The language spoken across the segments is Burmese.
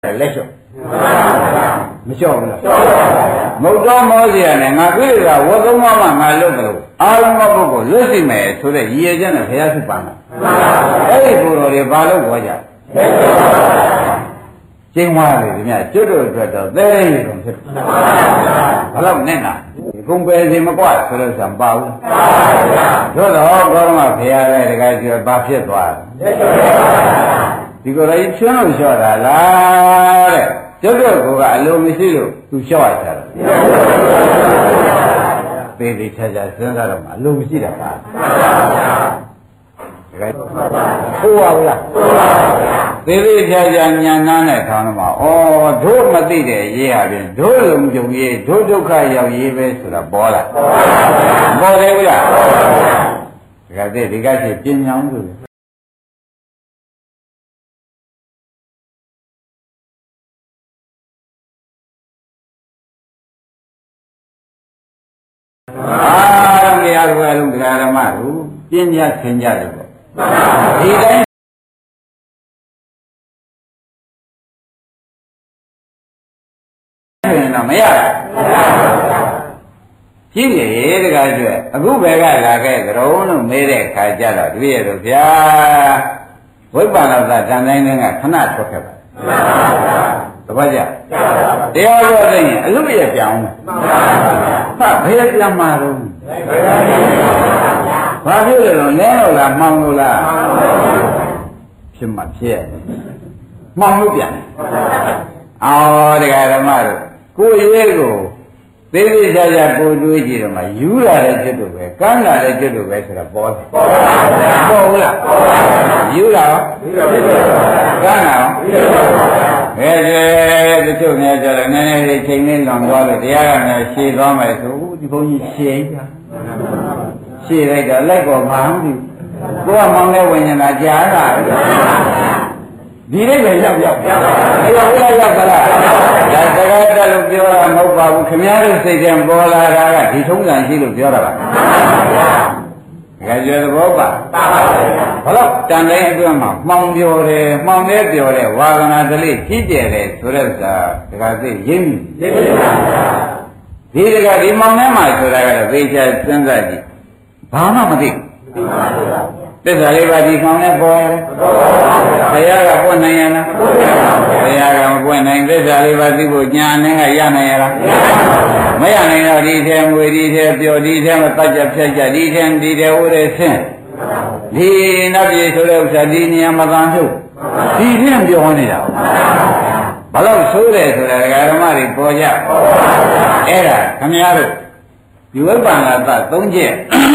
လက်လျှော့မလျှော့ဘူးလားမဟုတ်တော့မောစီရတယ်ငါတွေ့ရဝတ်သုံးပါးမှငါလွတ်တယ်လို့အာလုံးကပုဂ္ဂိုလ်လွတ်စီမယ်ဆိုတဲ့ရည်ရည်ချက်နဲ့ဘုရားစုပန်းတာအဲ့ဒီကိုယ်တော်တွေဘာလို့ခေါ်ကြကျင်းသွားတယ်ဒီမြတ်ကျွတ်တို့အတွက်တော့သဲရဲရုံဖြစ်တယ်ဘာလို့နဲ့နာကုံပယ်စီမကွာဆိုလို့ဆိုပါဘူးတို့တော့ကောင်းမှာဘုရားလည်းတကယ်ပြောဘာဖြစ်သွားတယ်ဒီကိုယ်တော်ကြီးချွန်းလို့လျှော့တာလားတဲ့ကျွတ်တို့ကအလိုမရှိလို့သူလျှော့ရတာသေသေးချာချာစဉ်းစားတော့မှအလိုမရှိတာပါတကယ်ဟုတ်ပါဘူးလားသေသေးချာချာညံနှမ်းတဲ့ခေါင်းမှာဩတို့မသိတဲ့ရေးဟာပြင်တို့လုံကြုံရေးတို့ဒုက္ခရောက်ရေးပဲဆိုတာပေါ်လာပေါ်တယ်ဗျာတကယ်ဒီကရှိပြင်းညောင်းလို့နေရာဘယ်လုံးတရားဓမ္မတို့ပြင်းပြဆင်ကြတယ်ပေါ့ဒီတိုင်းတော့မရဘူးကြည့်လေတကားကျွဲအခုဘယ်ကလာခဲ့ကြုံလို့မေးတဲ့ခါကျတော့တပည့်တို့ဗျာဝိပ္ပန္နသတန်တိုင်းကခဏထွက်ခဲ့ပါတပတ်ကြတရားတော်သိရင်အလုရပြောင်းဟာဘယ်ပြန်မှာတော့ဘာဖြစ်လဲတော့လဲလို့လားမှောင်လို့လားဖြစ်မှဖြစ်မှောင်လို့ပြန်အော်တရားဓမ္မတို့ကိုယ်ရေးကိုသေးသေးချာချာကိုတွေးကြည့်တော့မှယူလာတဲ့จิตတို့ပဲကမ်းလာတဲ့จิตတို့ပဲဆိုတော့ပေါ်တယ်ပေါ်ဘူးလားယူလာရောကမ်းလာရောတချို့များကြတော့နည်းနည်းလေးချိန်လေးလွန်သွားလို့တရားကလည်းရှည်သွားမယ်ဆိုဒီဘုန်းကြီးရှည်ကြရှည်လိုက်တော့လိုက်ပေါ်မှန်းပြီကိုကမောင်းတဲ့ဝိညာဉ်ကကြားတာဒီလေးပဲရောက်အဲ့တော့ဘုရားရောက်ကြလားဒါတကယ်တလို့ပြောတာမဟုတ်ပါဘူးခင်ဗျားတို့စိတ်ထဲပေါ်လာတာကဒီထုံးစံရှိလို့ပြောတာပါတကယ်ကျေသဘောပါဘလို့တန်တိုင်းအတွင်းမှာမှောင်ပြောတယ်မှောင်တဲ့ပြောတဲ့ဝါဒနာတလေးဖြစ်ကျယ်တယ်ဆိုတဲ့ဥစ္စာတကယ်သိရင်းဒီတကယ်ဒီမှောင်ထဲမှာဆိုတာကတော့သိချာစဉ်းစားကြည့်ဘာမှမသိသစ္စာလေးပါးဒီခေါင်းနဲ့ပေါ်ရတယ်ဘုရားကပွင့်နိုင်ရလားဘုရားကမပွင့်နိုင်သစ္စာလေးပါးသိဖို့ညာနဲ့ကရနိုင်ရလားမရနိုင်တော့ဒီထဲငွေဒီထဲပျော်ဒီထဲမတတ်ကြဖြတ်ကြဒီထဲဥရဲဆင်းဒီနတ်ပြည်ဆိုတဲ့ဥစ္စာဒီနေရာမကန်ထုတ်ဒီထဲပြောနေတာဘာလို့ဆိုးတယ်ဆိုတာဓမ္မတွေပေါ်ကြအဲ့ဒါခမည်းတော်ဒီဝိပ္ပန္နသ၃ချက်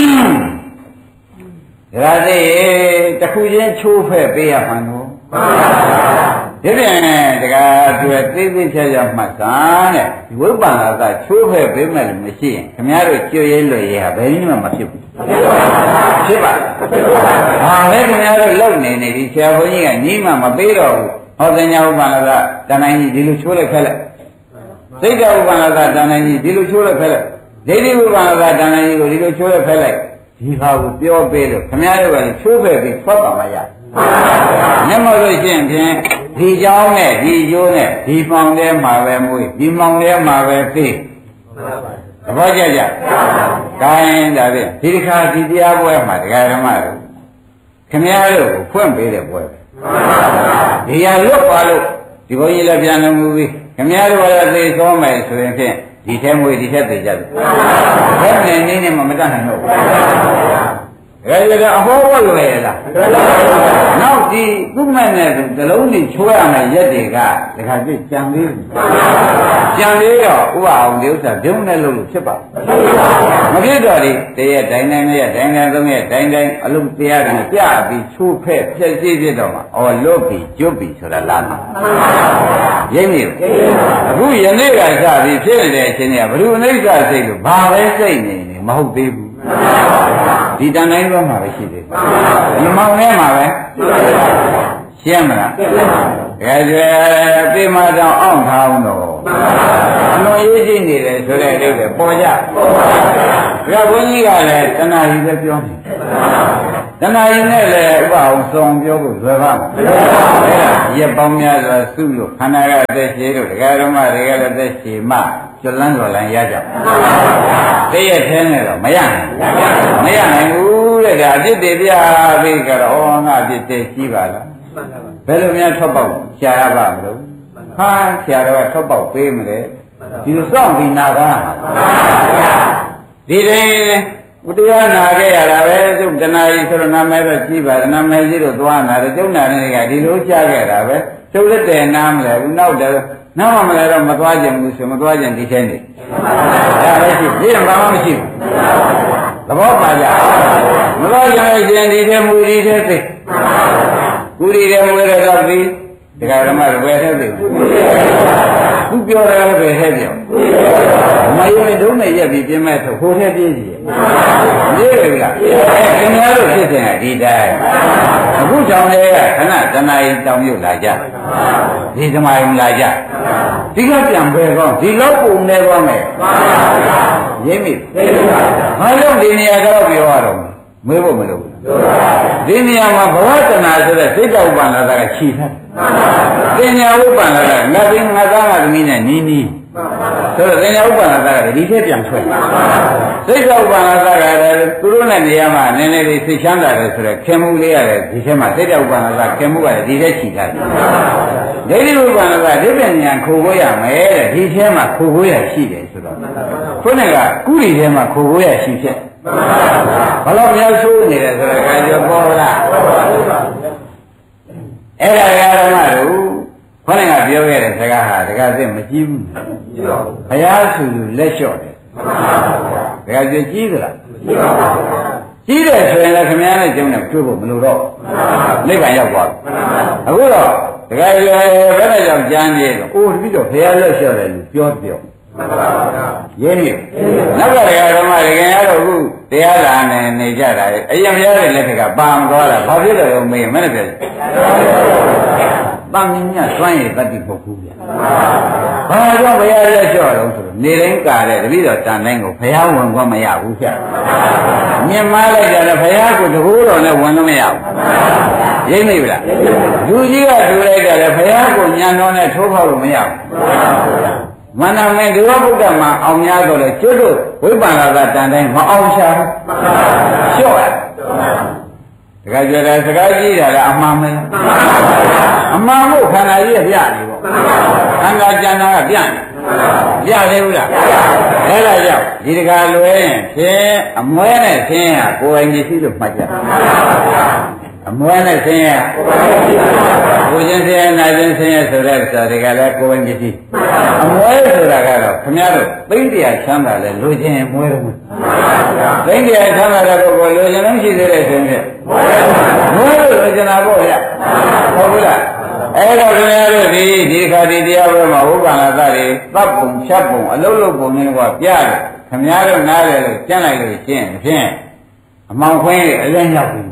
ဒါသိတခုချင်းချိုးဖဲ့ပေးရမှာနော်ဒီပြန်တကားတွေ့သေးသေးချာချာမှတ်သားတဲ့ဒီဝိပ္ပန္နသချိုးဖဲ့ပေးမယ်လို့မရှိရင်ခင်ဗျားတို့ကြွရဲလွယ်ရဲဟာဘယ်နည်းမှမဖြစ်ဘူးဖြစ်ပါဟာလေခင်ဗျားတို့လုံနေနေဒီဆရာဘုန်းကြီးကညီးမှမပေးတော့ဘူးဟောတင်ညာဝိပ္ပန္နသတန်တိုင်းကြီးဒီလိုချိုးလိုက်ဖက်လိုက်စိတ်တဝိပ္ပန္နသတန်တိုင်းကြီးဒီလိုချိုးလိုက်ဖက်လိုက်ဒိဋ္ဌိဝိပ္ပန္နသတန်တိုင်းကြီးကိုဒီလိုချိုးလိုက်ဖက်လိုက်ဒီဟာကိုပြောပေးလို့ခင်ဗျားတို့ကချိုးဖဲ့ပြီးထွက်ပါမရမျက်မှောက်လို့ရှိရင်ဖြင့်ဒီเจ้าနဲ့ဒီကျိုးနဲ့ဒီမောင်ထဲမှာပဲမွေးဒီမောင်ထဲမှာပဲသိသဘောကျကြကိုင်းဒါဖြင့်ဒီတစ်ခါဒီတရားပွဲမှာတရားဓမ္မတို့ခင်ဗျားတို့ကိုဖွင့်ပေးတဲ့ပွဲဒီရလွတ်ပါလို့ဒီဘုန်းကြီးလည်းပြန်လို့မူပြီးခင်ဗျားတို့ကလည်းသိသွားမယ်ဆိုရင်ဖြင့်ဒီထဲမွေဒီထဲသိကြတယ်ဘယ်နဲ့နည်းနဲ့မှမတတ်နိုင်တော့ဘူးဒါကအဟောဝတ်လွယ်လားနောက်ဒီကုမနဲ့ဇလုံးကြီးချိုးရမယ်ရက်တွေကဒါခါပြကြံသေးတယ်ကြံသေးတော့ဥပအောင်ဒီဥစ္စာဒုံနဲ့လို့ဖြစ်ပါမဖြစ်တော့ဒီတရက်တိုင်းတိုင်းရက်တိုင်းတိုင်းသုံးရက်တိုင်းတိုင်းအလုံးတရားတွေပြပြီးချိုးဖဲ့ဖြည့်စည်းဖြစ်တော့မှအော်လွတ်ပြီးကျွတ်ပြီးဆိုတာလားရိပ်နေအခုယနေ့ကစပြီးဖြစ်နေတဲ့အချိန်ကဘယ်လိုအိဋ္ဌစိတ်လို့ဘာပဲစိတ်နေမဟုတ်သေးဘူးဒီတန်တိုင်းဘက်မှာပဲရှိသေးတယ်ဒီမောင်ထဲမှာပဲရှင်းမလားကြွယ်ပြေမတောင်အောင်ထားအောင်တော့အလွန်ရေးကြည့်နေတယ်ဆိုတဲ့အိဋ္ဌပေါ်ကြဒါဘုန်းကြီးကလည်းတဏှာကြီးပဲပြောနေတဏှာကြီးနဲ့လည်းဥပအောင်ဆောင်ပြောဖို့လွယ်ပါ့မလားအဲ့ဒါရက်ပေါင်းများစွာစုလို့ခန္ဓာကအသက်ရှည်လို့ဒကာဓမ္မတွေကလည်းအသက်ရှည်မှကျွလန်းတော်လန်းရကြတည့်ရက်သေးနဲ့တော့မရနိုင်ဘူးတဲ့ဒါအဖြစ်တွေပြပြီးကြတော့ဩငါအဖြစ်တွေရှိပါလားဘယ်လိုများထွက်ပေါက်ရှားရပါမလို့ဟာဆရာတော်ကထွက်ပေါက်ပေးမလဲဒီလိုစောင့်ပြီးနာတာဒီတိုင်းဘုရားနာခဲ့ရတာပဲသူတဏှာကြီးဆိုတော့နာမည်တော့ကြီးပါတယ်နာမည်ကြီးတော့သွားနာတယ်ကျုံနာတွေကဒီလိုကြားခဲ့တာပဲကျုပ်လက်တယ်နားမလဲဘူးနောက်တယ်နားမလဲတော့မသွားကြဘူးဆိုမသွားကြဒီထဲနေဒါလည်းရှိဒီမှာမရှိဘူးသဘောပါကြမသွားကြရင်ဒီထဲမူဒီထဲသိကူဒီထဲမူရတော့ဒီဒကာဓမ္မတွေပဲထဲသိခုပြောတယ်ပဲထဲပြောမယုံတုံးနဲ့ရက်ပြီးပြင်းမဲ့ဆိုဟိုထဲပြေးကြီးရေးရပြီလားခင်ဗျားတို့ဖြစ်စဉ်ကဒီတိုင်းအခုကြောင့်လည်းခဏတဏှာရင်တောင်းပြုတ်လာကြဒီသမားရင်လာကြဒီကပြန်ပဲကောဒီလောက်ပုံနေကောမယ်ရင်းမိဘာလို့ဒီနေရာတော့ပြောရတော့မွေးဖို့မလုပ်ဘူးဒီနေရာမှာဘဝတဏှာဆိုတဲ့စိတ်တော်ဥပ္ပန္နတာကခြိထားပညာဥပ္ပန္နတာငါသိငါသားငါသမီးနဲ့နီးနီးဆိုတော့ပညာဥပ္ပန္နတာကဒီထက်ပြန်ထွက်စိတ်တော်ဥပ္ပန္နတာကလည်းသူတို့နဲ့နေရာမှာနည်းနည်းလေးစိတ်ချမ်းသာတယ်ဆိုတော့ခင်မှုလေးရတယ်ဒီထက်မှစိတ်တော်ဥပ္ပန္နတာခင်မှုကဒီထက်ခြိထားတယ်ဒိဋ္ဌိဥပ္ပန္နတာဒီပညာခိုးကိုရမယ်တဲ့ဒီထဲမှာခိုးကိုရရှိတယ်ဆိုတော့ခုနကကုရီထဲမှာခိုးကိုရရှိဖြစ်ဘလို့များဆိုးနေတယ်ဆိုတော့ကာကျော်ပေါ်လားအဲ့ဒါဓမ္မတို့ခေါင်းကပြောခဲ့တဲ့စကားဟာတကယ်သိမကြည့်ဘူးဘုရားဆူလက်လျှော့တယ်တကယ်ကြည့်သလားကြီးတယ်ဆိုရင်လည်းခင်ဗျားနဲ့ကျုံနဲ့တွေ့ဖို့မလိုတော့နိဗ္ဗာန်ရောက်သွားပြီအခုတော့တကယ်ဘယ်နဲ့ကြောင့်ကြမ်းနေတော့အိုးတပိတော့ဘုရားလက်လျှော့တယ်လို့ပြောရင်းမြစ်နောက်ကတရားဓမ္မတွေခင်ဗျားတို့အခုတရားလာနေကြတာအရင်ဘုရားရဲ့လက်ထက်ကပန်သွားတာဘာဖြစ်လို့မေးမနဲ့ပြတန်မြတ်စွမ်းရည်တတိပုဂ္ဂိုလ်ဗျာဘာကြောင့်ဘုရားလက်လျှော့တော့ဆိုတော့နေတိုင်းကာတဲ့တပည့်တော်တန်တိုင်းကိုဘုရားဝင်ခွင့်မရဘူးဗျာမြင်မလိုက်ကြတယ်ဘုရားကိုတကူတော်နဲ့ဝင်လို့မရဘူးရိမ့်မိဗလားလူကြီးကထူလိုက်ကြတယ်ဘုရားကိုညံတော်နဲ့ထိုးဖောက်လို့မရဘူးမန္တမင်းဒီဝဗုဒ္ဓမှာအောင်များတော့လေကျွတ်တို့ဝိပ္ပန္နသာတန်တိုင်းမအောင်ရှာဘူးလျှော့ရတခါကျတော့စကားကြီးတာကအမှန်ပဲအမှန်မို့ခန္ဓာကြီးကပြနေပေါ့ခန္ဓာကျန်တာကပြနေပြသေးဘူးလားအဲ့ဒါကြောင့်ဒီတခါလွဲရင်ဖြင့်အမွဲနဲ့ဆင်းရကိုယ်ပိုင်ပစ္စည်းလို့မှတ်ကြအမွဲနဲ့ဆင်းရကိုချင်းဆင်းရနာချင်းဆင်းရဆိုတဲ့စာတွေကလည်းကိုယ်ပိုင်ပစ္စည်းအမွဲဆိုတာကတော့ခင်ဗျားတို့သိတရားချမ်းသာလဲလူချင်းမွဲတော့ဘူးသိတရားချမ်းသာတဲ့ပုဂ္ဂိုလ်လူချင်းလုံးရှိသေးတယ်ဆိုရင်မွဲလို့လူချင်းတာပေါ့ဗျဟုတ်ဘူးလားအဲ့တော့ခင်ဗျားတို့ဒီခါဒီတရားပွဲမှာဥပ္ပန္နသတွေတပ်ပုံဖြတ်ပုံအလုံးလုံးပုံမျိုးကပြတယ်ခင်ဗျားတို့နားတယ်လို့ကျန့်လိုက်လို့ရှင်းဖြင့်အမောင်ခွင်းအရင်ရောက်ပြီ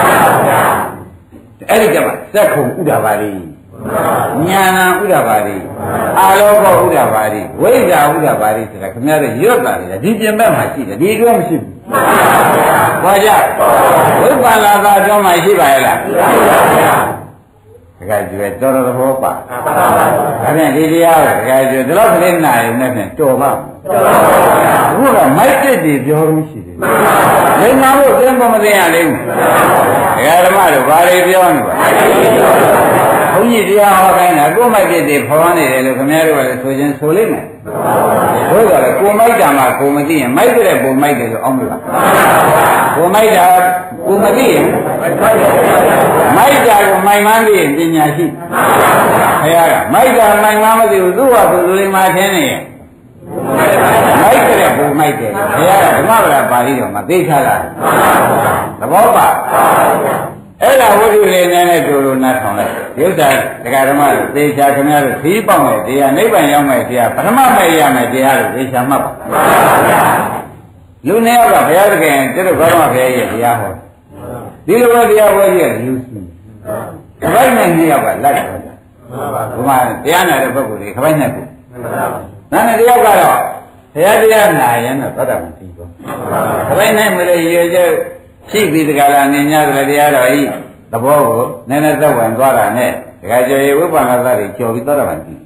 အဲ့ဒီကမှစက္ခုံဥဒ္ဒဘာတိညာဏဥဒ္ဒဘာတိအာလောကဥဒ္ဒဘာတိဝိဇ္ဇာဥဒ္ဒဘာတိဆိုတာခင်ဗျားတို့ရွတ်တာလေဒီပြင်ဘက်မှာရှိတယ်ဒီအတွင်းမရှိဘူးဘာကြောင့်ဝိပ္ပန္နသာအတွင်းမှာရှိပါရဲ့လားတကယ်ကြည့်တော်တော်သဘောပါဒါဖြင့်ဒီတရားကိုတကယ်ကြည့်ဒီလောက်ကလေးနာရုံနဲ့ဖြင့်တော်ပါအခုကမိုက်တက်တွေပြောလို့ရှိတယ်လိမ္မာဖို့သင်္ဘောမသိရသေးဘူးဒကာဓမ္မတို့ဘာတွေပြောနေပါဘုန်းကြီးတရားဟောခိုင်းတာကိုယ်မိုက်တက်တွေဖော်နေတယ်လို့ခင်ဗျားတို့ကလည်းဆိုခြင်းဆိုလိမ့်မယ်ဘုရားကကိုမိုက်တာမှကိုမသိရင်မိုက်တဲ့ပုံမိုက်တယ်လို့အောင်းလို့ကိုမိုက်တာကိုမသိရင်မိုက်တာကိုမိုက်မှန်းသိရင်ပညာရှိဘုရားကမိုက်တာမိုက်မှန်းမသိဘူးသူ့ဟာသူလူလိမ္မာထင်းနေရင်မိုက်တဲ့ပုံမိုက်တယ်ဘုရားကဓမ္မပဒပါဠိတော်မှာသိချတာသဘောပါအဲ့ဒါဝိသုလေးနဲ့တူတူနားထောင်လိုက်ရုပ်သာဒကာဓမ္မတို့သေချာခင်ဗျားတို့ခီးပေါက်မယ်တရားနိဗ္ဗာန်ရောက်မယ်တရားပထမမဲ့ရမယ်တရားတို့သေချာမှတ်ပါလူနှစ်ယောက်ကဘုရားသခင်ကျတော့ဘာမှဘုရားရဲ့တရားဟောဒီလိုပဲတရားဟောကြီးကလူစီခပိုက်နဲ့နှစ်ယောက်ကလိုက်တော့ဘုရားတရားနာတဲ့ပုဂ္ဂိုလ်တွေခပိုက်နဲ့ကိုနားနဲ့တယောက်ကတော့တရားတရားနာရင်တော့သောတာပန်သိပေါ့ခပိုင်နိုင်မလို့ရွေကျရှိပြီးတကလားနေ냐ကလေးတရားတော်ဤသဘောကိုနည်းနည်းသက်ဝင်သွားတာနဲ့တကယ်ကျော်ရဝိပန္နသတွေကျော်ပြီးသောတာပန်သိ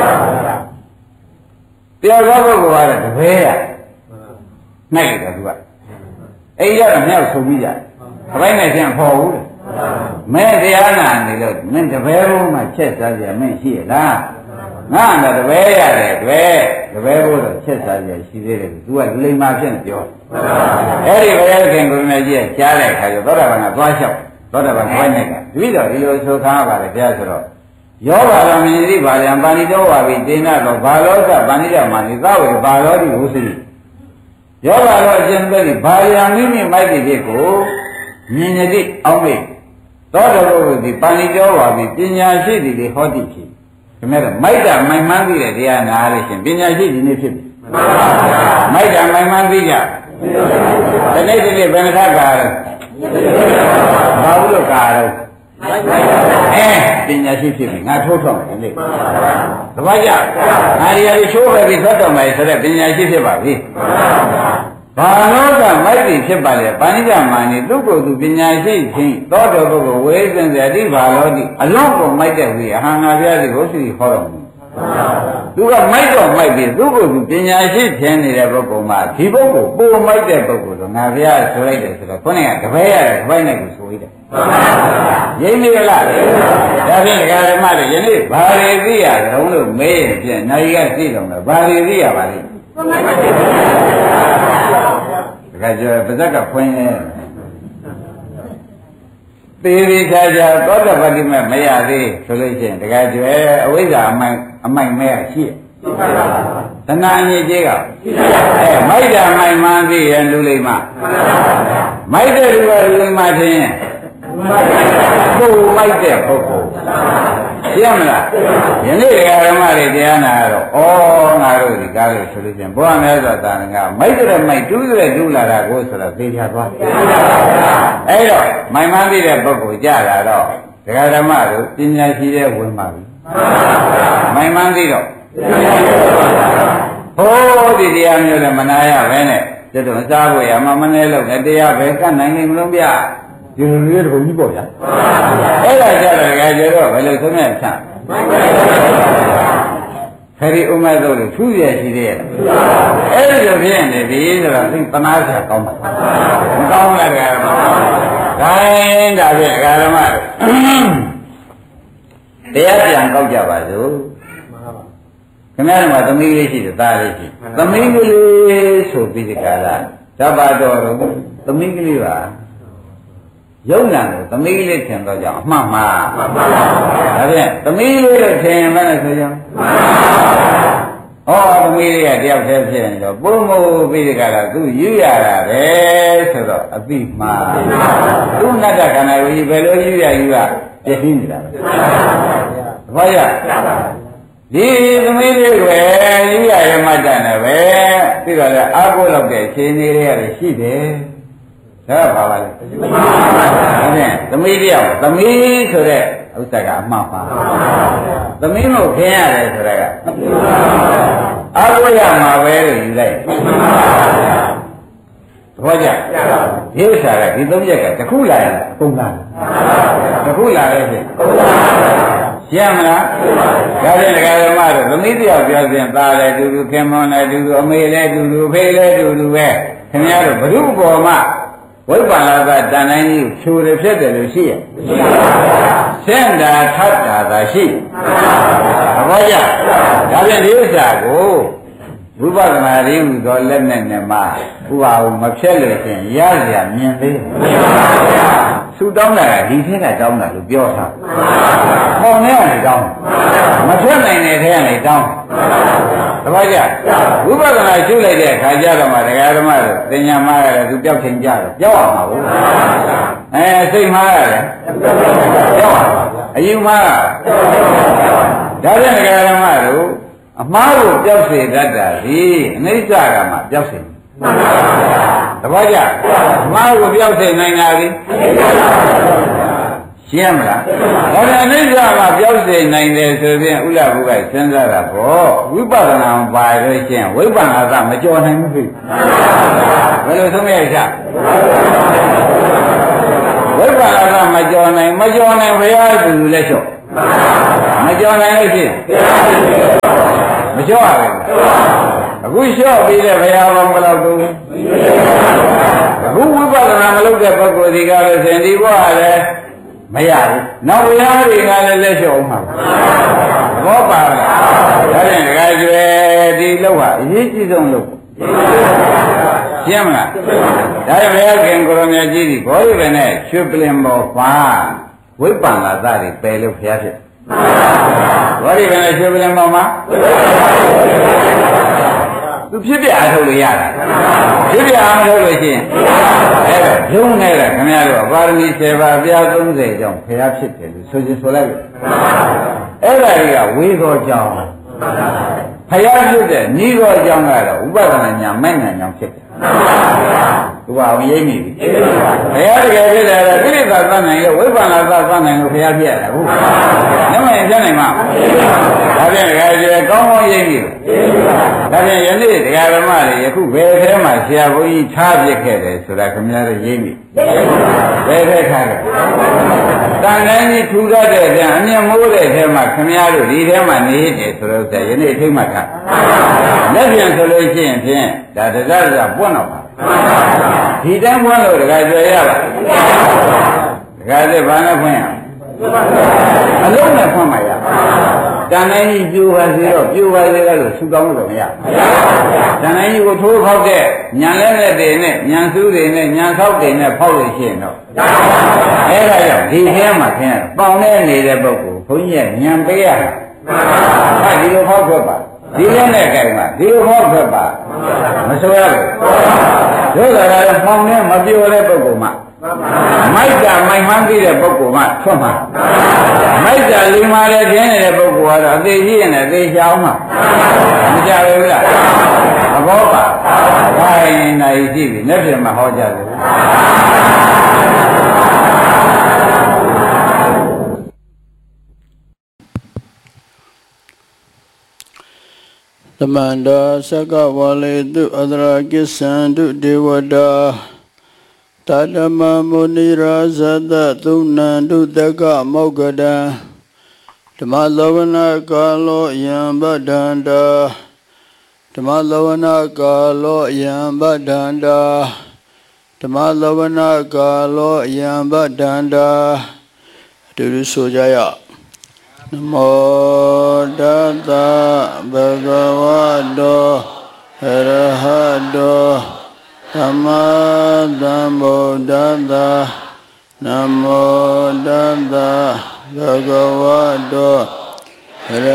တရားသောပုဂ္ဂိုလ်ကတော့တပည့်ရနိုင်တယ်သူကအိမ်ရောက်တော့မြောက်ဆုံးပြီးကြခပိုင်နိုင်ပြန်ခေါ်ဘူးမဲတရားနာနေလို့မင်းတပည့်ဘုံမှာချက်စားကြမင်းရှိရလားငါတော့တပည့်ရတယ်တပည့်ဘုံတော့ချက်စားကြရှိသေးတယ်သူကလိမ္မာဖြစ်နေပြောအဲ့ဒီဘုရားခင်ကိုယ်နဲ့ကြီးကြားတဲ့အခါကျသောတာပန်ကသွားလျှောက်သောတာပန်ခိုင်းတဲ့ကတပည့်တော်ဒီလိုဆိုခါပါတယ်ဘုရားဆိုတော့ယောဘာရမင်းတိဘာလံပါဏိတောဝါပိတေနတော့ဘာလောကပါဏိတမာနိသဝေဘာလောတိဝုစီယောဘာလောအရှင်သက်ဒီဘာယံမိမိမိုက်တိဖြစ်ကိုမြင်ရသည့်အောက်မိတ်သောတော်ဘုရားဒီပါဏိတောဝါပိပညာရှိသည်တွေဟောတိဖြစ်ဒီမဲ့မိုက်တာမိုင်မှန်းသိတဲ့တရားနာလို့ရှင်ပညာရှိသည်နေဖြစ်ပြီမိုက်တာမိုင်မှန်းသိကြဒီနေ့ဘယ်နှခါကာလဲဘာလို့ကာလဲပညာရှိဖြစ်ပြီငါထိုးထောက်တယ်လေတပည့်ကြငါရီရီချိုးပဲပြီးသက်တော်မယ်ဆိုတဲ့ပညာရှိဖြစ်ပါပြီဘာလို့ကမိုက်ပြီဖြစ်ပါလေပါဏိတမာနိသူ့ကိုယ်သူပညာရှိချင်းသောတော်ပုဂ္ဂိုလ်ဝေစင်စေတိဘာလို့ဒီအလုံးကိုမိုက်တဲ့ဝိအဟံငါပြစီကိုစီဟောတော်မူသူကမိုက်တော့မိုက်ပြီသူ့ကိုယ်သူပညာရှိခြင်းနေတဲ့ပုဂ္ဂိုလ်မှာဒီပုဂ္ဂိုလ်ပုံမိုက်တဲ့ပုဂ္ဂိုလ်တော့ငါပြဆိုလိုက်တယ်ဆိုတော့ခုနကတပည့်ရတယ်တပည့်နဲ့ကိုဆိုလိုက်တယ်ရင်းနေလားဒါဖြင့်ဒကာဓမ္မတွေယနေ့ဘာတွေသိရကြုံလို့မေးရင်ဖြင့်နိုင်ကသိတော့တယ်ဘာတွေသိရပါလိမ့်ဒကာကျော်ပါဇက်ကဖွင့်နေသေးသေးချာချာသောတပတိမဲ့မရသေးဆိုလို့ရှိရင်ဒကာကျော်အဝိဇ္ဇာအမိုက်မဲ့ရှိတဏှာအညစ်အကြေးကမိုက်တာမိုက်မှန်းသိရင်လူလိမ္မာမိုက်တဲ့လူကလူလိမ္မာခြင်းပုံမိုက်တဲ့ပုဂ္ဂိုလ်ရှင်းမလားယနေ့ဓမ္မတွေတရားနာတော့ဩငါတို့ဒီကားလို့ဆိုလို့ချင်းဘုရားမြတ်စွာဘုရားကမိုက်တဲ့မိုက်တူးတဲ့တူးလာတာကိုဆိုတော့သိချသွားအဲ့တော့မိုင်မှန်းသိတဲ့ပုဂ္ဂိုလ်ကြလာတော့ဓမ္မတို့ပညာရှိတဲ့ဝင်ပါပြီမိုင်မှန်းသိတော့ဟိုးဒီတရားမျိုးလည်းမနာရပဲနဲ့ကျတော့စားဖို့ရမနေလို့တရားပဲကတ်နိုင်နေမလို့ဗျဒီလိုလေးတော့ကြီးပေါ့ဗျာအဲ့ဒါကြတော့ကြတော့ဘယ်လိုသုံးရချမ်းခရီးဥမဲ့တို့လို့ထူးရရှိသေးရဲ့အဲ့ဒီလိုဖြစ်နေပြီဆိုတော့သိသနာစရာကောင်းပါမကောင်းလားဓမ္မဒါရင်ဒါဖြင့်ဓမ္မတရားပြန်ကောက်ကြပါစို့ခင်ဗျားတို့မှာသမီးလေးရှိတယ်သားလေးရှိသမီးကလေးဆိုပြီးဒီကလာဓမ္မတော်သမီးကလေးပါယုံနာကိုသမီးလေးထင်တော့ကြောင့်အမှန်မှားဒါဖြင့်သမီးလေးလို့ထင်ရင်လည်းဆိုကြဟောသမီးလေးကတယောက်တည်းဖြစ်ရင်တော့ပုံမို့ပြီးဒီကလာသူယူရတာပဲဆိုတော့အပိမှားသူနတ်တခန္ဓာကိုဘယ်လိုယူရပြည့်စည်နေတာလဲဘာရဒီသမီးလေးတွေယူရရမှတ်တယ်ပဲပြီးတော့လည်းအားကိုးလောက်တဲ့ခြေနေတွေရတယ်ရှိတယ်ဒါပါပါလေဒါဖြင့်သမီးတယောက်သမီးဆိုတဲ့ဥစ္စာကအမှားပါသမီးကိုခင်းရတယ်ဆိုတဲ့ကအဘိယမှာပဲလို့ယူလိုက်သဘောကျဒီဥစ္စာကဒီသုံးချက်ကတစ်ခုလာရင်အကုန်လာတစ်ခုလာရဲ့ဖြင့်ရှင်းမလားဒါဖြင့်ဒကာဓမ္မတို့သမီးတယောက်ပြောရင်သားလည်းတူတူခင်မွန်လည်းတူတူအမေလည်းတူတူဖေးလည်းတူတူပဲခင်ဗျားတို့ဘုရုပေါ်မှာဝိပ္ပန္နကတန်တိုင်းကြီးဖြူတယ်ဖြစ်တယ်လို့ရှိရဲ့မရှိပါဘူးဆင့်တာထပ်တာသာရှိသဘောကျဒါဖြင့်ဒီဥစ္စာကိုဝိပဿနာရင်းဟူသောလက်နဲ့နဲ့မှဥပါဟုမဖြက်လို့ရှင်ရရမြင်သေးသူတောင်းတာကဒီထက်ကတောင်းတာလို့ပြောတာဟောနေကနေတောင်းမဖြက်နိုင်တဲ့ထဲကနေတောင်းသဘောကျဝိပဿနာရှုလိုက်တဲ့အခါကျတော့မှတရားဓမ္မတို့သင်ညာမှားရတယ်သူပြောက်ချင်းကြတော့ပြောက်အောင်ပါဘူးစိတ်မှားရတယ်ပြောက်အောင်အယူမှားဒါဖြင့်တရားဓမ္မတို့အမှားကိုပြောက်စေတတ်တာဒီအနိစ္စကမှပြောက်စေသဘောကျအမှားကိုပြောက်စေနိုင်တာဒီရှင်းမလားဒါပြန်အိဋ္ဌာမှာပြောက်စေနိုင်တယ်ဆိုရင်ဥလဘုကစဉ်းစားတာပေါ့ဝိပဿနာပါလို့ရှင်းဝိပဿနာကမကြော်နိုင်ဘူးဖြစ်ဘယ်လိုသုံးရချဝိပဿနာကမကြော်နိုင်ဘုရားသူလူလက်လျှော့မကြော်နိုင်လို့ရှိရင်မလျှော့ရဘူးအခုလျှော့ပြီးတဲ့ဘုရားဘောင်ဘယ်လောက်တုံးအခုဝိပဿနာမလုပ်တဲ့ပုဂ္ဂိုလ်ဒီကားလို့ရှင်ဒီဘဝလည်းမရဘူးနောက်ဘုရားတွေကလည်းလက်လျှော့အောင်မှာဘောပါလားဒါဖြင့်ဒကာကျွယ်ဒီလောက်ဟာအရေးကြီးဆုံးလို့ရှင်းမလားဒါဘုရားခင်ကိုရမကြီးဒီဘောရိပဲနဲ့ရွှေပလင်ပေါ်ပါဝိပဿနာသားတွေပယ်လို့ဘုရားဖြစ်ဘောရိပဲနဲ့ရွှေပလင်ပေါ်မှာသူဖြစ်ပြအားထုတ်လို့ရတာဖြစ်ပြအားမထုတ်လို့ရှိရင်အဲ့ဒါရုံးနေတာခင်ဗျားတို့ပါရမီ7ပါးပြား30ကြောင့်ဘုရားဖြစ်တယ်လို့ဆိုခြင်းဆိုလိုက်လို့အဲ့ဒါတွေကဝေသောကြောင့်ဘုရားဖြစ်တဲ့ဤသောကြောင့်ကတော့ဥပဒနာညာမဲ့ညာကြောင့်ဖြစ်တယ်သူကအောင်ရိပ်မိပြီဘုရားတကယ်ဖြစ်တယ်ကိလေသာသတ်နိုင်လို့ဝိပဿနာသတ်နိုင်လို့ဘုရားဖြစ်ရတာဟုတ်နမရင်ဖြစ်နိုင်မှာဒါဖြင့်ဒကာကြီးကောင်းကောင်းရိပ်မိဒါဖြင့်ယနေ့ဒကာဓမ္မတွေယခုဘယ်ထဲမှာဆရာဘုန်းကြီးထားပြခဲ့တယ်ဆိုတာခင်ဗျားတို့ရိပ်မိဘယ်ထဲထားခဲ့တန်တိုင်းကြီးထူတတ်တဲ့ပြန်အမြင်မိုးတဲ့ထဲမှာခင်ဗျားတို့ဒီထဲမှာနေတယ်ဆိုတော့ယနေ့ထိတ်မှတ်ထားလက်ပြန်ဆိုလို့ရှိရင်ဖြင့်ဒါတရားပွင့်တော့ပါဒီတန်းပွင့်လို့ဒကာကျွယ်ရပါဒကာတဲ့ဘာနဲ့ဖွင့်ရအလုံးနဲ့ဖွင့်မှရတန်တိုင်းကြီးပြိုပါစေတော့ပြိုပါစေလို့ဆူတောင်းလို့မရတန်တိုင်းကြီးကိုထိုးဖောက်တဲ့ညံလဲတဲ့တွေနဲ့ညံစူးတွေနဲ့ညံဆောက်တွေနဲ့ဖောက်လို့ရှိရင်တော့အဲ့ဒါကြောင့်ဒီထဲမှာခင်ဗျပေါင်နဲ့နေတဲ့ပုဂ္ဂိုလ်ဘုန်းကြီးကညံပေးရတာဒီလိုဖောက်ထွက်ပါဒီလက်နဲ့ကြိုင်မှာဒီလိုဖောက်ထွက်ပါမဆိုရဘူးတို့ကလည်းပေါင်နဲ့မပြောတဲ့ပုဂ္ဂိုလ်မှမိုက်တာမိုက်မှန်းသိတဲ့ပုဂ္ဂိုလ်မှထွက်မှာမိုက်တာလူမာတဲ့ခင်းနေတဲ့ပုဂ္ဂိုလ်ကတော့အသေးကြီးရင်လည်းသေချာအောင်မှာမကြဘူးလားသဘောပါခိုင်းနိုင်ရှိပြီလက်ပြမှာဟောကြတယ်သမန္တာသက္ကဝလေတုအတရာကိသံတုဒေဝတာတတမမုနိရာဇတသုဏံတုတကမောက္ကတံဓမ္မလောဝနာကာလောယံဗဒ္ဒန္တာဓမ္မလောဝနာကာလောယံဗဒ္ဒန္တာဓမ္မလောဝနာကာလောယံဗဒ္ဒန္တာအတူတူဆိုကြရနမောတတဘဂဝတောအရဟတောသမ္မာသမ္ဗုဒ္ဓတ္တနမောတတ္တဘဂဝတော